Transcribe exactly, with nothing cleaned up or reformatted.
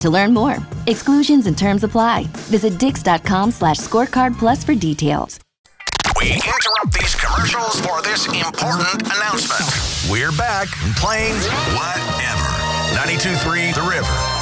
To learn more, exclusions and terms apply. Visit Dix.com slash scorecard plus for details. We interrupt these commercials for this important announcement. We're back playing whatever. ninety-two point three The River.